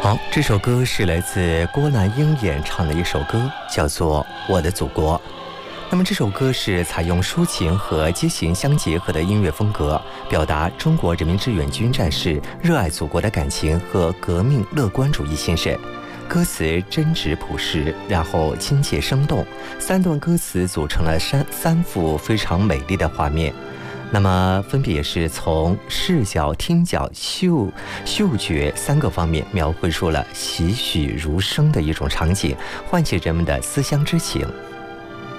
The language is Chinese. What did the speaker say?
好，这首歌是来自郭兰英演唱的一首歌，叫做《我的祖国》。那么这首歌是采用抒情和激情相结合的音乐风格，表达中国人民志愿军战士热爱祖国的感情和革命乐观主义精神。歌词真挚朴实，然后亲切生动，三段歌词组成了三幅非常美丽的画面。那么分别是从视角、听觉、嗅觉三个方面描绘出了栩栩如生的一种场景，唤起人们的思乡之情。